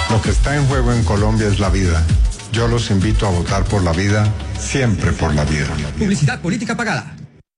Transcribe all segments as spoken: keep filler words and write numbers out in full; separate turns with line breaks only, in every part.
Lo que está en juego en Colombia es la vida. Yo los invito a votar por la vida, siempre por la vida.
Publicidad política pagada.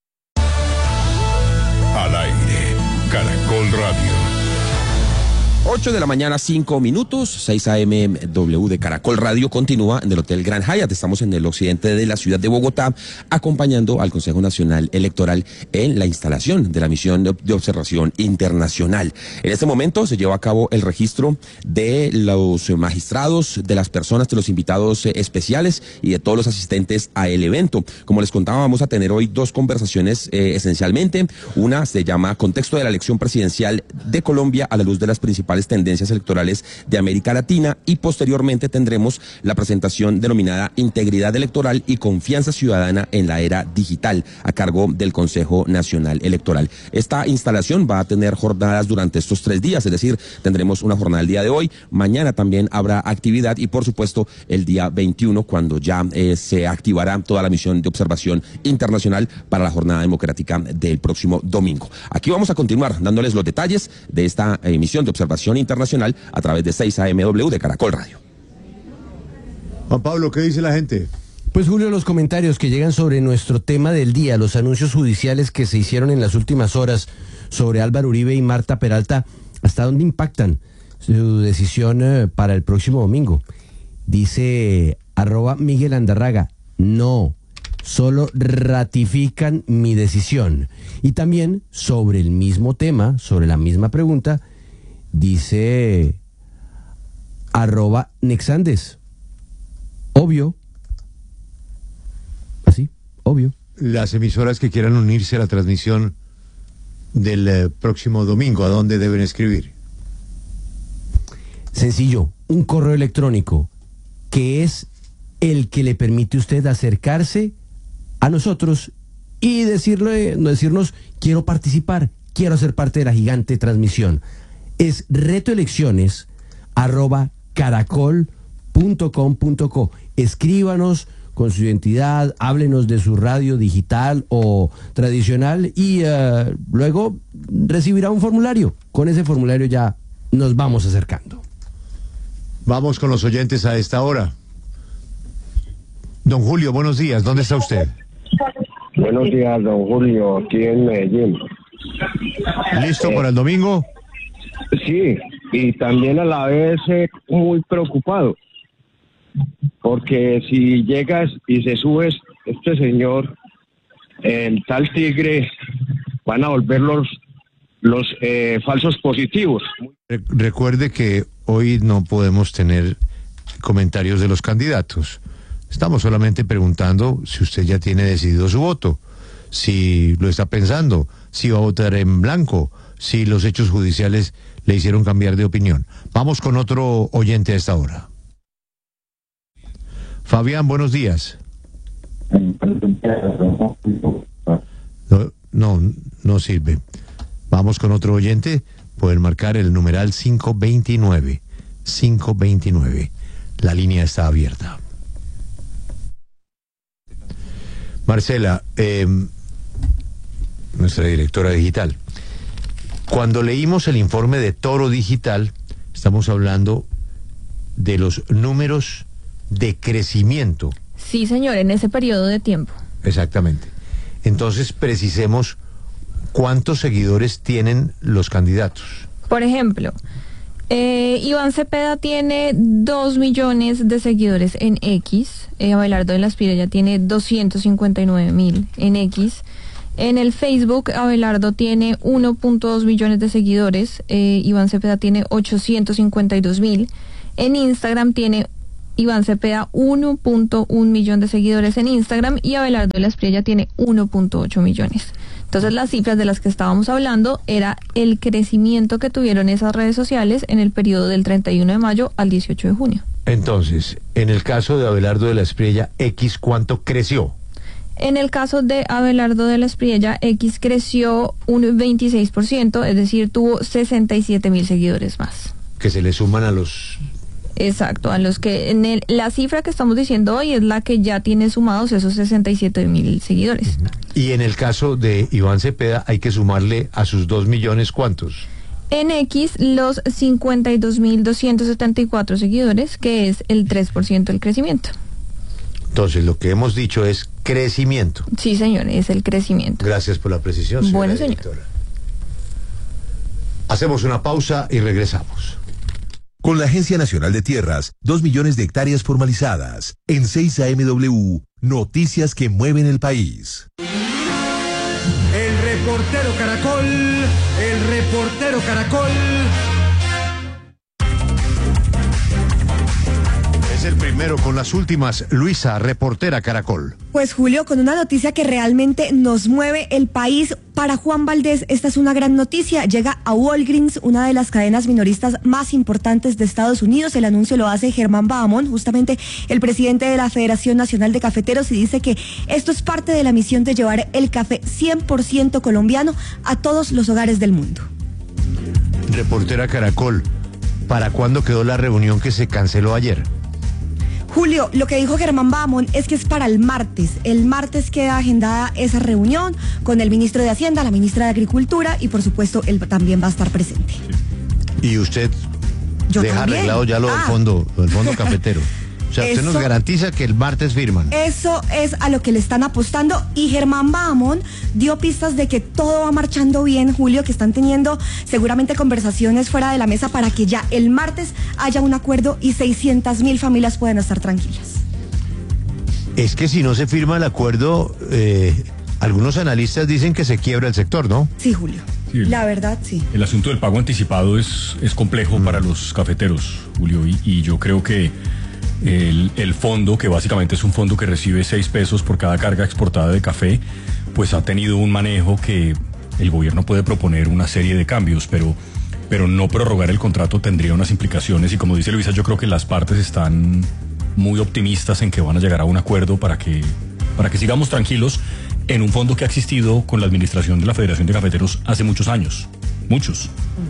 Al aire, Caracol Radio.
ocho de la mañana, cinco minutos, seis A M W de Caracol Radio continúa en el Hotel Grand Hyatt. Estamos en el occidente de la ciudad de Bogotá, acompañando al Consejo Nacional Electoral en la instalación de la misión de observación internacional. En este momento se lleva a cabo el registro de los magistrados, de las personas, de los invitados especiales y de todos los asistentes a el evento. Como les contaba, vamos a tener hoy dos conversaciones eh, esencialmente. Una se llama Contexto de la elección presidencial de Colombia a la luz de las principales tendencias electorales de América Latina, y posteriormente tendremos la presentación denominada Integridad Electoral y Confianza Ciudadana en la Era Digital, a cargo del Consejo Nacional Electoral. Esta instalación va a tener jornadas durante estos tres días, es decir, tendremos una jornada el día de hoy, mañana también habrá actividad y por supuesto el día veintiuno, cuando ya eh, se activará toda la misión de observación internacional para la jornada democrática del próximo domingo. Aquí vamos a continuar dándoles los detalles de esta eh, misión de observación internacional a través de seis A M W de Caracol Radio.
Juan Pablo, ¿qué dice la gente?
Pues Julio, los comentarios que llegan sobre nuestro tema del día, los anuncios judiciales que se hicieron en las últimas horas sobre Álvaro Uribe y Marta Peralta, ¿hasta dónde impactan su decisión eh, para el próximo domingo? Dice arroba Miguel Andarraga, no, solo ratifican mi decisión. Y también sobre el mismo tema, sobre la misma pregunta, dice arroba Nexandes, obvio, así, obvio.
Las emisoras que quieran unirse a la transmisión del eh, próximo domingo, ¿a dónde deben escribir?
Sencillo, un correo electrónico que es el que le permite a usted acercarse a nosotros y decirle, decirnos, quiero participar, quiero ser parte de la gigante transmisión. Es retoelecciones arroba caracol punto com punto co. Escríbanos con su identidad, háblenos de su radio digital o tradicional y uh, luego recibirá un formulario. Con ese formulario ya nos vamos acercando.
Vamos con los oyentes a esta hora. Don Julio, buenos días. ¿Dónde está usted?
Buenos días, don Julio, aquí en Medellín.
¿Listo
Eh,
para el domingo?
Sí, y también a la vez eh, muy preocupado, porque si llegas y se sube este señor, el tal Tigre, van a volver los, los eh, falsos positivos.
Re- recuerde que hoy no podemos tener comentarios de los candidatos. Estamos solamente preguntando si usted ya tiene decidido su voto, si lo está pensando, si va a votar en blanco, si los hechos judiciales le hicieron cambiar de opinión. Vamos con otro oyente a esta hora. Fabián, buenos días. No, no, no sirve. Vamos con otro oyente. Pueden marcar el numeral cinco veintinueve. cinco veintinueve. La línea está abierta. Marcela, eh, nuestra directora digital. Cuando leímos el informe de Toro Digital, estamos hablando de los números de crecimiento.
Sí, señor, en ese periodo de tiempo.
Exactamente. Entonces, precisemos cuántos seguidores tienen los candidatos.
Por ejemplo, eh, Iván Cepeda tiene dos millones de seguidores en X, eh, Abelardo de la Espriella tiene doscientos cincuenta y nueve mil en X. En el Facebook, Abelardo tiene uno punto dos millones de seguidores, eh, Iván Cepeda tiene ochocientos cincuenta y dos mil. En Instagram tiene Iván Cepeda uno punto uno millón de seguidores en Instagram y Abelardo de la Espriella tiene uno punto ocho millones. Entonces las cifras de las que estábamos hablando era el crecimiento que tuvieron esas redes sociales en el periodo del treinta y uno de mayo al dieciocho de junio.
Entonces, en el caso de Abelardo de la Espriella, X, ¿cuánto creció?
En el caso de Abelardo de la Espriella, X creció un veintiséis por ciento, es decir, tuvo sesenta y siete mil seguidores más.
Que se le suman a los...
Exacto, a los que en el, la cifra que estamos diciendo hoy es la que ya tiene sumados esos sesenta y siete mil seguidores.
Y en el caso de Iván Cepeda hay que sumarle a sus dos millones, ¿cuántos?
En X, los cincuenta y dos mil doscientos setenta y cuatro seguidores, que es el tres por ciento del crecimiento.
Entonces, lo que hemos dicho es crecimiento.
Sí, señor, es el crecimiento.
Gracias por la precisión, señora
Bueno, señor.
directora. Hacemos una pausa y regresamos.
Con la Agencia Nacional de Tierras, dos millones de hectáreas formalizadas. En seis A M W, noticias que mueven el país.
El reportero Caracol, el reportero Caracol.
Es el primero con las últimas. Luisa, reportera Caracol.
Pues Julio, con una noticia que realmente nos mueve el país. Para Juan Valdés, esta es una gran noticia. Llega a Walgreens, una de las cadenas minoristas más importantes de Estados Unidos. El anuncio lo hace Germán Bahamón, justamente el presidente de la Federación Nacional de Cafeteros, y dice que esto es parte de la misión de llevar el café cien por ciento colombiano a todos los hogares del mundo.
Reportera Caracol, ¿para cuándo quedó la reunión que se canceló ayer?
Julio, lo que dijo Germán Bahamón es que es para el martes. El martes queda agendada esa reunión con el ministro de Hacienda, la ministra de Agricultura, y por supuesto él también va a estar presente.
¿Y usted
Yo
deja
también.
arreglado ya lo del
Ah.
fondo, lo del fondo cafetero? O sea, usted
Eso-
nos garantiza que el martes firman.
Eso es a lo que le están apostando, y Germán Bahamón dio pistas de que todo va marchando bien, Julio, que están teniendo seguramente conversaciones fuera de la mesa para que ya el martes haya un acuerdo y seiscientas mil familias puedan estar tranquilas.
Es que si no se firma el acuerdo, eh, algunos analistas dicen que se quiebra el sector, ¿no?
Sí, Julio.
Sí, el-
La verdad, sí.
El asunto del pago anticipado es, es complejo para los cafeteros, Julio, y, y yo creo que el, el fondo, que básicamente es un fondo que recibe seis pesos por cada carga exportada de café, pues ha tenido un manejo que el gobierno puede proponer una serie de cambios, pero, pero no prorrogar el contrato tendría unas implicaciones, y como dice Luisa, yo creo que las partes están muy optimistas en que van a llegar a un acuerdo para que, para que sigamos tranquilos en un fondo que ha existido con la administración de la Federación de Cafeteros hace muchos años, muchos.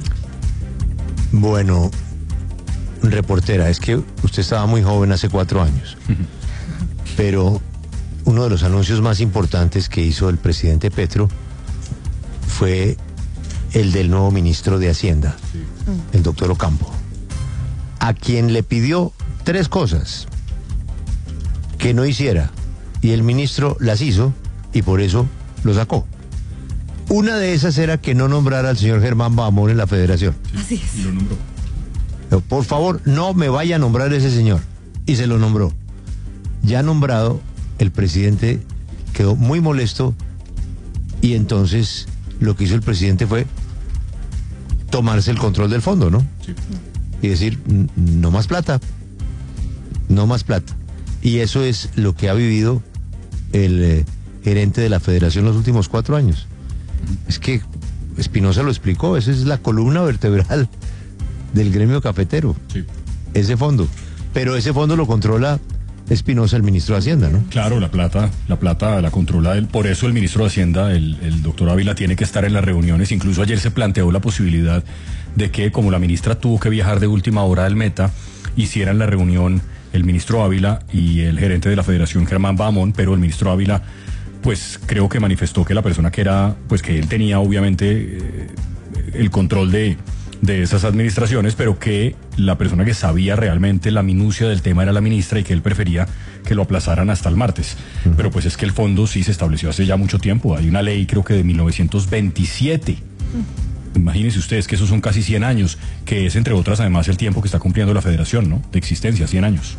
Bueno, reportera, es que usted estaba muy joven hace cuatro años, pero uno de los anuncios más importantes que hizo el presidente Petro fue el del nuevo ministro de Hacienda, el doctor Ocampo, a quien le pidió tres cosas que no hiciera, y el ministro las hizo y por eso lo sacó. Una de esas era que no nombrara al señor Germán Bahamón en la federación.
Así es.
Y lo nombró.
Pero, por favor, no me vaya a nombrar ese señor. Y se lo nombró. Ya nombrado, el presidente quedó muy molesto, y entonces lo que hizo el presidente fue tomarse el control del fondo, ¿no?
Sí.
Y decir, "N- no más plata, no más plata". Y eso es lo que ha vivido el eh, gerente de la federación los últimos cuatro años. Es que Espinosa lo explicó, esa es la columna vertebral del gremio cafetero,
Sí.
ese fondo. Pero ese fondo lo controla Espinosa, el ministro de Hacienda, ¿no?
Claro, la plata, la plata la controla él. Por eso el ministro de Hacienda, el, el doctor Ávila, tiene que estar en las reuniones. Incluso ayer se planteó la posibilidad de que, como la ministra tuvo que viajar de última hora del Meta, hicieran la reunión el ministro Ávila y el gerente de la Federación, Germán Bahamón, pero el ministro Ávila, pues creo que manifestó que la persona que era, pues que él tenía obviamente eh, el control de, de esas administraciones, pero que la persona que sabía realmente la minucia del tema era la ministra, y que él prefería que lo aplazaran hasta el martes. Uh-huh. Pero pues es que el fondo sí se estableció hace ya mucho tiempo. Hay una ley, creo que de mil novecientos veintisiete. Uh-huh. Imagínense ustedes que esos son casi cien años, que es, entre otras, además, el tiempo que está cumpliendo la federación, ¿no? De existencia, cien años.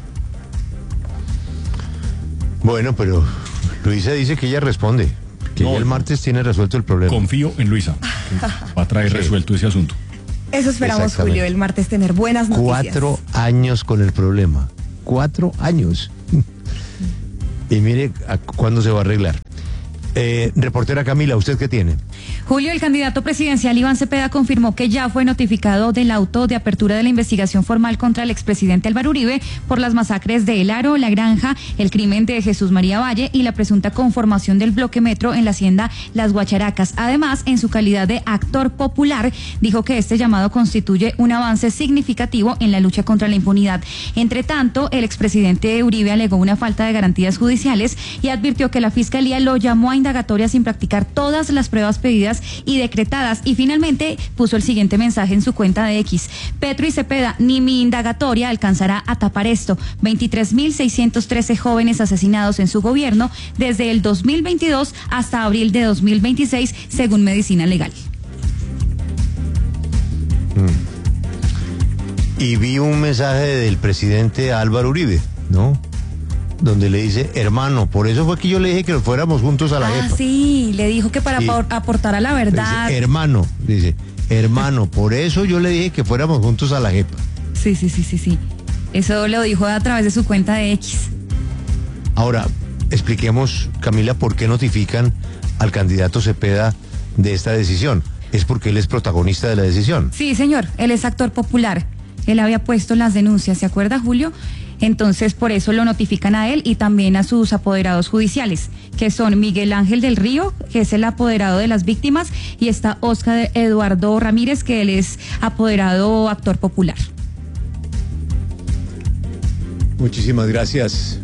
Bueno, pero Luisa dice que ella responde, que
No,
ella el martes tiene resuelto el problema.
Confío en Luisa, que va a traer
Sí.
resuelto ese asunto.
Eso esperamos,
Exactamente.
Julio, el martes tener buenas noticias.
Cuatro años con el problema. Cuatro años. Y mire a cuándo se va a arreglar. Eh, reportera Camila, ¿usted qué tiene?
Julio, el candidato presidencial Iván Cepeda confirmó que ya fue notificado del auto de apertura de la investigación formal contra el expresidente Álvaro Uribe por las masacres de El Aro, La Granja, el crimen de Jesús María Valle y la presunta conformación del bloque metro en la hacienda Las Guacharacas. Además, en su calidad de actor popular, dijo que este llamado constituye un avance significativo en la lucha contra la impunidad. Entre tanto, el expresidente Uribe alegó una falta de garantías judiciales y advirtió que la fiscalía lo llamó a indagatoria sin practicar todas las pruebas pedidas expedidas y decretadas. Y finalmente puso el siguiente mensaje en su cuenta de X. Petro y Cepeda, ni mi indagatoria alcanzará a tapar esto. veintitrés mil seiscientos trece jóvenes asesinados en su gobierno desde el dos mil veintidós hasta abril de dos mil veintiséis, según Medicina Legal.
Mm. Y vi un mensaje del presidente Álvaro Uribe, ¿no? Donde le dice, hermano, por eso fue que yo le dije que nos fuéramos juntos a la
Ah,
JEPA.
sí, le dijo que para
Sí.
aportar a la verdad.
Dice, hermano, dice, hermano, por eso yo le dije que fuéramos juntos a la JEPA.
Sí, sí, sí, sí, sí. Eso lo dijo a través de su cuenta de X.
Ahora, expliquemos, Camila, por qué notifican al candidato Cepeda de esta decisión. Es porque él es protagonista de la decisión.
Sí, señor, él es actor popular. Él había puesto las denuncias, ¿se acuerda, Julio? Entonces, por eso lo notifican a él y también a sus apoderados judiciales, que son Miguel Ángel del Río, que es el apoderado de las víctimas, y está Óscar Eduardo Ramírez, que él es apoderado actor popular.
Muchísimas gracias.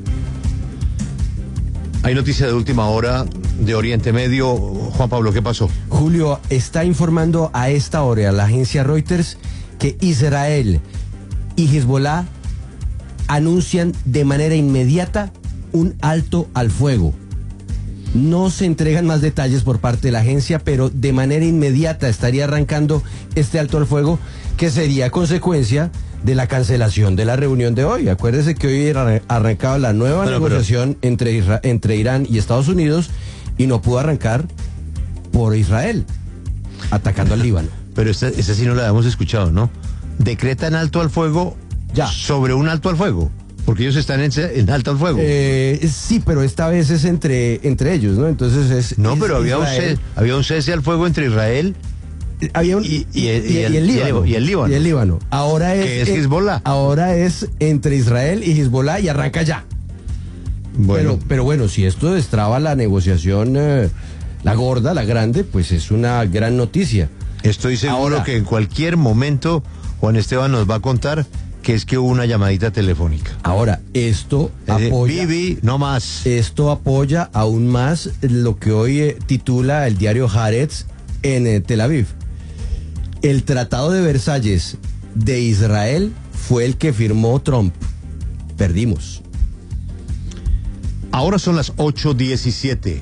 Hay noticia de última hora de Oriente Medio. Juan Pablo, ¿qué pasó?
Julio, está informando a esta hora la agencia Reuters que Israel y Hezbollah anuncian de manera inmediata un alto al fuego. No se entregan más detalles por parte de la agencia, pero de manera inmediata estaría arrancando este alto al fuego, que sería consecuencia de la cancelación de la reunión de hoy. Acuérdese que hoy era arrancaba la nueva
Pero,
negociación
pero...
entre, Isra- entre Irán y Estados Unidos y no pudo arrancar por Israel, atacando al Líbano.
Pero esta, esta sí no la habíamos escuchado, ¿no? Decretan alto al fuego
ya
sobre un alto al fuego, porque ellos están en, en alto al fuego.
Eh, sí, pero esta vez es entre, entre ellos, ¿no? Entonces es...
No,
es
pero había un,
Israel.
cese, había un cese al fuego entre Israel
había un,
y, y, y, el,
y el Líbano.
Y el Líbano.
Y el Líbano. Ahora es...
Que es Hezbollah.
Ahora es entre Israel y Hezbollah y arranca ya.
Bueno.
Pero, pero bueno, si esto destraba la negociación, eh, la gorda, la grande, pues es una gran noticia.
Estoy seguro
Ahora,
que en cualquier momento Juan Esteban nos va a contar que es que hubo una llamadita telefónica.
Ahora, esto
Es de,
apoya...
Vivi, no más.
Esto apoya aún más lo que hoy eh, titula el diario Haaretz en eh, Tel Aviv. El Tratado de Versalles de Israel fue el que firmó Trump. Perdimos.
Ahora son las ocho diecisiete.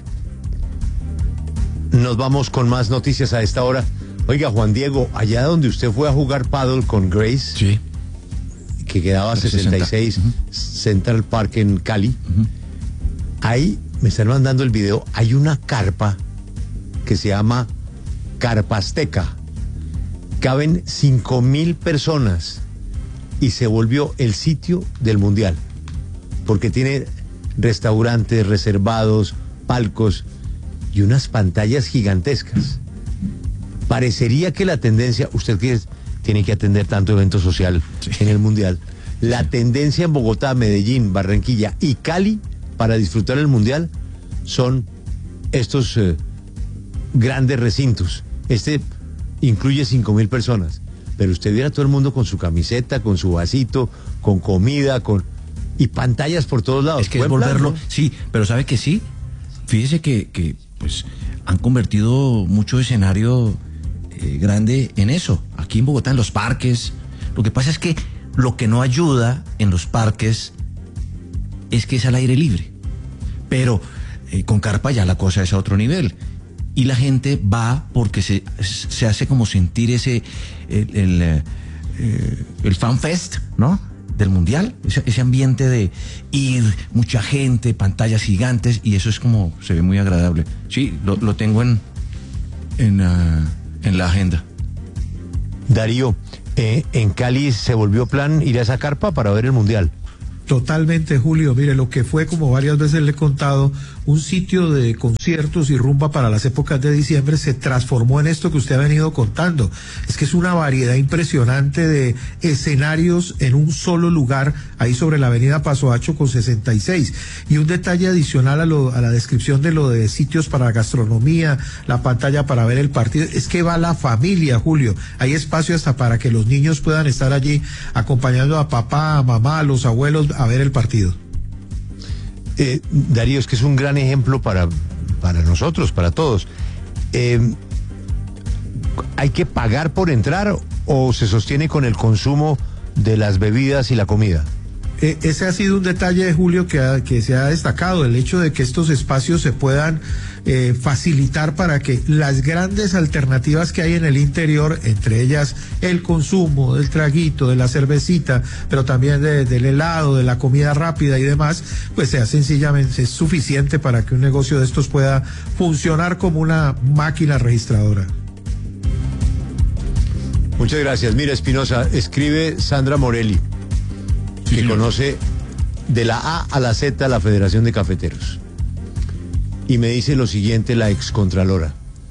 Nos vamos con más noticias a esta hora. Oiga, Juan Diego, allá donde usted fue a jugar paddle con Grace,
Sí.
que quedaba sesenta y seis
Uh-huh.
Central Park en Cali, uh-huh. Ahí me están mandando el video, hay una carpa que se llama Carpa Azteca. Caben cinco mil personas y se volvió el sitio del mundial, porque tiene restaurantes reservados, palcos y unas pantallas gigantescas. Parecería que la tendencia, usted que es, tiene que atender tanto evento social sí. en el mundial, la sí. tendencia en Bogotá, Medellín, Barranquilla y Cali para disfrutar el mundial son estos eh, grandes recintos. Este incluye cinco mil personas, pero usted viera a todo el mundo con su camiseta, con su vasito, con comida, con y pantallas por todos lados.
Es que es volverlo, plan, ¿no? Sí, pero ¿sabe que sí? Fíjese que, que pues han convertido mucho escenario eh, grande en eso. Aquí en Bogotá, en los parques. Lo que pasa es que lo que no ayuda en los parques es que es al aire libre. Pero eh, con carpa ya la cosa es a otro nivel. Y la gente va porque se, se hace como sentir ese, el, el, eh, el fan fest, ¿no? Del mundial, ese, ese ambiente de ir, mucha gente, pantallas gigantes, y eso es como, se ve muy agradable. Sí, lo, lo tengo en, en, uh, en la agenda.
Darío, eh, en Cali se volvió plan ir a esa carpa para ver el mundial.
Totalmente, Julio. Mire, lo que fue, como varias veces le he contado, un sitio de conciertos y rumba para las épocas de diciembre se transformó en esto que usted ha venido contando. Es que es una variedad impresionante de escenarios en un solo lugar, ahí sobre la avenida Paso Hacho con sesenta y seis. Y un detalle adicional a, lo, a la descripción de lo de sitios para gastronomía, la pantalla para ver el partido, es que va la familia, Julio. Hay espacio hasta para que los niños puedan estar allí acompañando a papá, a mamá, a los abuelos a ver el partido.
Eh, Darío, es que es un gran ejemplo para, para nosotros, para todos. Eh, ¿hay que pagar por entrar o se sostiene con el consumo de las bebidas y la comida?
Eh, ese ha sido un detalle, Julio, que, ha, que se ha destacado, el hecho de que estos espacios se puedan eh, facilitar para que las grandes alternativas que hay en el interior, entre ellas el consumo del traguito, de la cervecita, pero también de, del helado, de la comida rápida y demás, pues sea sencillamente es suficiente para que un negocio de estos pueda funcionar como una máquina registradora.
Muchas gracias. Mira, Espinosa, escribe Sandra Morelli, sí, que señor. Conoce de la A a la Z la Federación de Cafeteros. Y me dice lo siguiente la excontralora.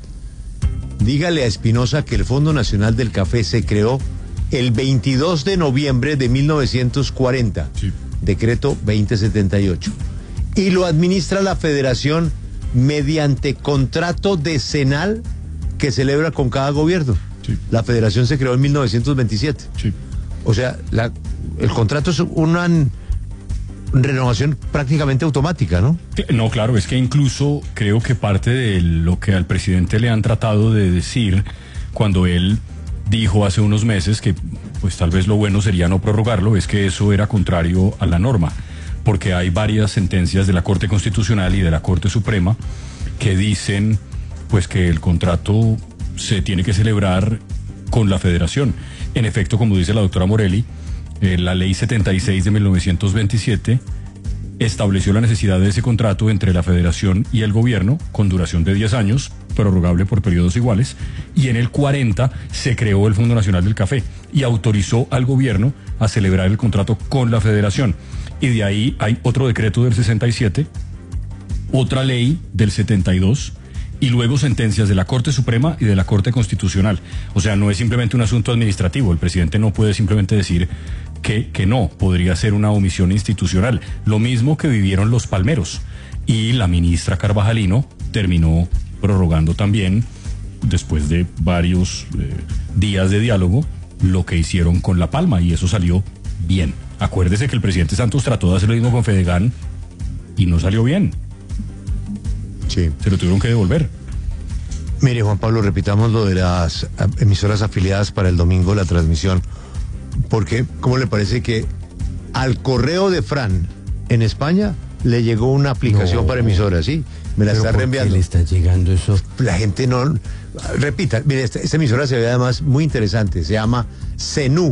Dígale a Espinosa que el Fondo Nacional del Café se creó el veintidós de noviembre de mil novecientos cuarenta, sí. Decreto veinte setenta y ocho. Y lo administra la Federación mediante contrato decenal que celebra con cada gobierno. Sí. La Federación se creó en mil novecientos veintisiete. Sí. O sea, la, el contrato es una renovación prácticamente automática, ¿no?
No, claro, es que incluso creo que parte de lo que al presidente le han tratado de decir cuando él dijo hace unos meses que pues tal vez lo bueno sería no prorrogarlo, es que eso era contrario a la norma, porque hay varias sentencias de la Corte Constitucional y de la Corte Suprema que dicen pues que el contrato se tiene que celebrar con la Federación. En efecto, como dice la doctora Morelli, eh, la ley setenta y seis de mil novecientos veintisiete estableció la necesidad de ese contrato entre la Federación y el gobierno con duración de diez años, prorrogable por periodos iguales, y en el cuarenta se creó el Fondo Nacional del Café y autorizó al gobierno a celebrar el contrato con la Federación. Y de ahí hay otro decreto del sesenta y siete, otra ley del setenta y dos, y luego sentencias de la Corte Suprema y de la Corte Constitucional. O sea, no es simplemente un asunto administrativo. El presidente no puede simplemente decir que, que no, podría ser una omisión institucional. Lo mismo que vivieron los palmeros. Y la ministra Carvajalino terminó prorrogando también, después de varios eh, días de diálogo, lo que hicieron con La Palma, y eso salió bien. Acuérdese que el presidente Santos trató de hacer lo mismo con Fedegan y no salió bien.
Sí.
Se lo tuvieron que devolver.
Mire, Juan Pablo, repitamos lo de las emisoras afiliadas para el domingo, la transmisión, porque ¿cómo le parece que al correo de Fran en España le llegó una aplicación no, para emisoras? Sí, me la está reenviando.
¿Por qué le está llegando eso?
La gente no... Repita, mire, esta, esta emisora se ve además muy interesante, se llama Zenú.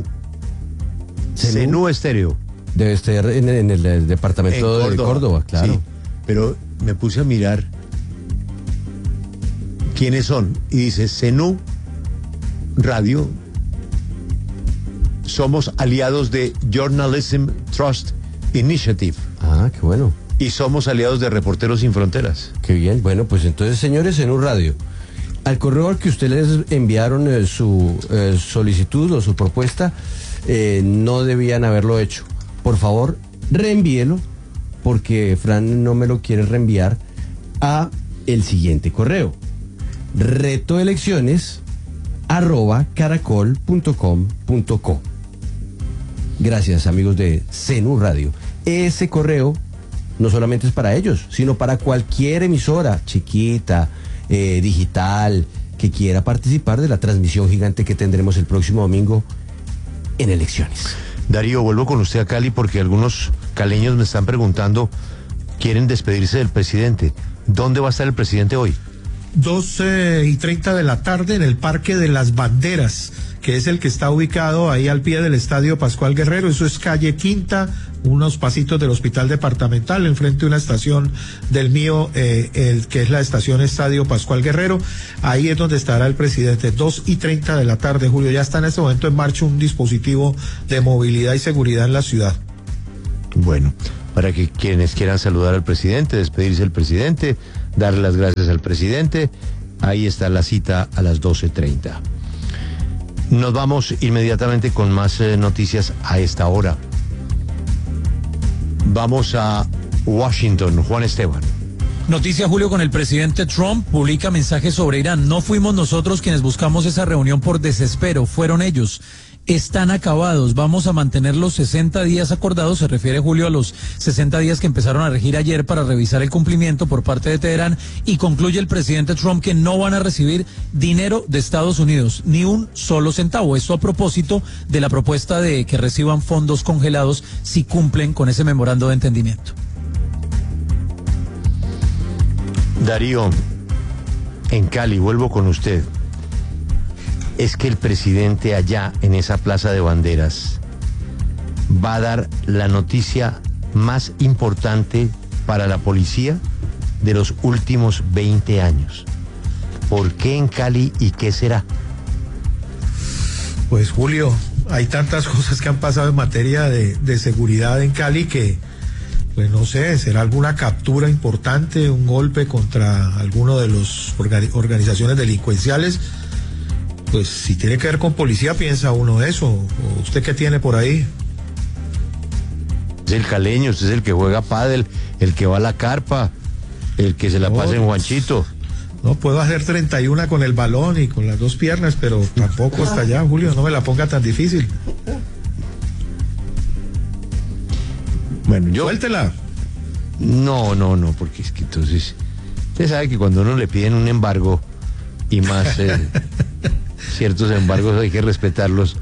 Zenú Estéreo.
Debe estar en, en el departamento en Córdoba, de Córdoba, claro.
Sí, pero me puse a mirar quiénes son y dice Zenú Radio, somos aliados de Journalism Trust Initiative.
Ah, qué bueno.
Y somos aliados de Reporteros Sin Fronteras.
Qué bien, bueno, pues entonces, señores, Zenú Radio, al correo al que ustedes enviaron eh, su eh, solicitud o su propuesta, eh, no debían haberlo hecho. Por favor, reenvíelo, porque Fran no me lo quiere reenviar a el siguiente correo: retoelecciones arroba caracol punto com punto co. Gracias, amigos de Zenú Radio. Ese correo no solamente es para ellos, sino para cualquier emisora chiquita, eh, digital, que quiera participar de la transmisión gigante que tendremos el próximo domingo en elecciones.
Darío, vuelvo con usted a Cali porque algunos caleños me están preguntando, quieren despedirse del presidente. ¿Dónde va a estar el presidente hoy?
doce y treinta de la tarde en el Parque de las Banderas, que es el que está ubicado ahí al pie del Estadio Pascual Guerrero. Eso es calle Quinta, unos pasitos del Hospital Departamental, enfrente de una estación del mío, eh, el que es la estación Estadio Pascual Guerrero. Ahí es donde estará el presidente, dos y treinta de la tarde, Julio. Ya está en este momento en marcha un dispositivo de movilidad y seguridad en la ciudad.
Bueno, para que quienes quieran saludar al presidente, despedirse del presidente, darle las gracias al presidente, ahí está la cita a las doce treinta. Nos vamos inmediatamente con más eh, noticias a esta hora. Vamos a Washington, Juan Esteban.
Noticia, Julio, con el presidente Trump, publica mensajes sobre Irán. No fuimos nosotros quienes buscamos esa reunión por desespero, fueron ellos. están acabados. Vamos a mantener los sesenta días acordados. Se refiere, Julio, a los sesenta días que empezaron a regir ayer para revisar el cumplimiento por parte de Teherán, y concluye el presidente Trump que no van a recibir dinero de Estados Unidos, ni un solo centavo. Esto a propósito de la propuesta de que reciban fondos congelados si cumplen con ese memorando de entendimiento.
Darío, en Cali, vuelvo con usted. Es que el presidente allá en esa plaza de banderas va a dar la noticia más importante para la policía de los últimos veinte años. ¿Por qué en Cali y qué será?
Pues Julio, hay tantas cosas que han pasado en materia de, de seguridad en Cali que, pues no sé, será alguna captura importante, un golpe contra alguno de los organi- organizaciones delincuenciales. Pues si tiene que ver con policía, piensa uno eso. ¿O usted qué tiene por ahí?
Es el caleño, usted es el que juega pádel, el que va a la carpa, el que se la
No,
pasa en Juanchito.
No, puedo hacer treinta y uno con el balón y con las dos piernas, pero tampoco hasta allá, Julio, no me la ponga tan difícil.
Bueno, yo...
Suéltela.
No, no, no, porque es que entonces... Usted sabe que cuando uno le piden un embargo, y más eh, ciertos embargos hay que respetarlos.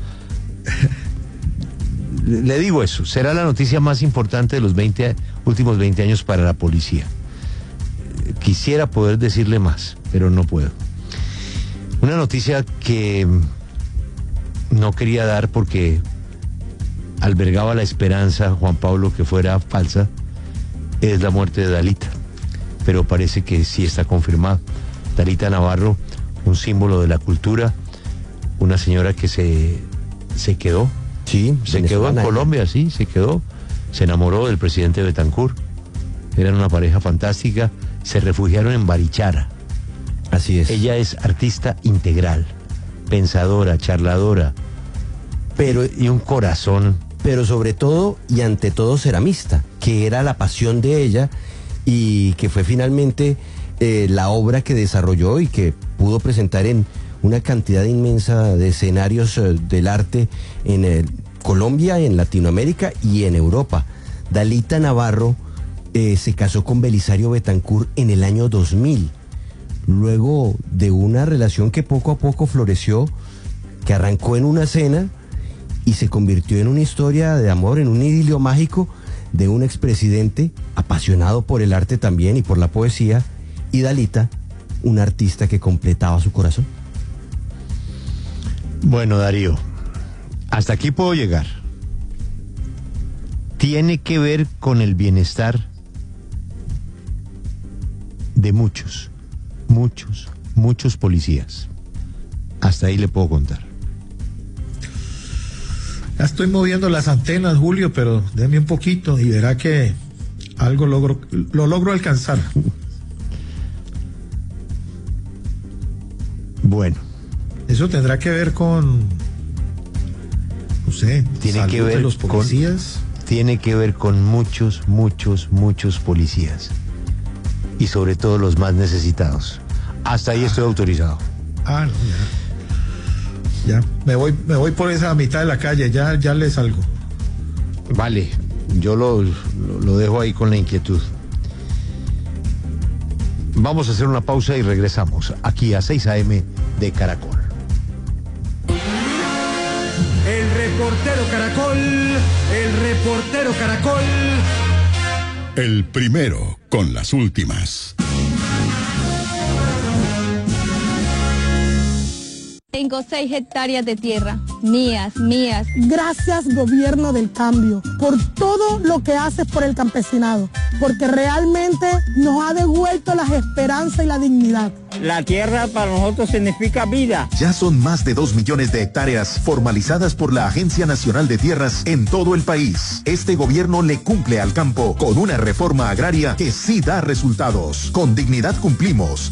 Le digo eso, será la noticia más importante de los veinte, últimos veinte años para la policía. Quisiera poder decirle más, pero no puedo. Una noticia que no quería dar porque albergaba la esperanza, Juan Pablo, que fuera falsa, es la muerte de Dalita. Pero parece que sí está confirmado. Dalita Navarro, un símbolo de la cultura, una señora que se, se quedó,
sí,
se quedó en Colombia, sí, se quedó, se enamoró del presidente Betancur, eran una pareja fantástica, se refugiaron en Barichara.
Así es.
Ella es artista integral, pensadora, charladora, pero y un corazón.
Pero sobre todo y ante todo ceramista, que era la pasión de ella y que fue finalmente eh, la obra que desarrolló y que pudo presentar en una cantidad inmensa de escenarios eh, del arte en eh, Colombia, en Latinoamérica y en Europa. Dalita Navarro eh, se casó con Belisario Betancur en el año dos mil, luego de una relación que poco a poco floreció, que arrancó en una cena y se convirtió en una historia de amor, en un idilio mágico de un expresidente apasionado por el arte también y por la poesía, y Dalita, un artista que completaba su corazón.
Bueno, Darío, hasta aquí puedo llegar. Tiene que ver con el bienestar de muchos, muchos, muchos policías. Hasta ahí le puedo contar.
Ya estoy moviendo las antenas, Julio, pero déme un poquito y verá que algo logro, lo logro alcanzar.
Bueno.
Eso tendrá que ver con, no sé,
tiene que ver
de los policías.
Con, tiene que ver con muchos, muchos, muchos policías. Y sobre todo los más necesitados. Hasta ahí ah. estoy autorizado.
Ah, no, ya. Ya, me voy, me voy por esa mitad de la calle, ya, ya le salgo.
Vale, yo lo, lo, lo dejo ahí con la inquietud. Vamos a hacer una pausa y regresamos aquí a seis a eme de Caracol.
El reportero Caracol, el reportero Caracol.
El primero con las últimas.
Tengo seis hectáreas de tierra, mías, mías.
Gracias, gobierno del cambio, por todo lo que haces por el campesinado, porque realmente nos ha devuelto las esperanzas y la dignidad.
La tierra para nosotros significa vida.
Ya son más de dos millones de hectáreas formalizadas por la Agencia Nacional de Tierras en todo el país. Este gobierno le cumple al campo con una reforma agraria que sí da resultados. Con dignidad cumplimos.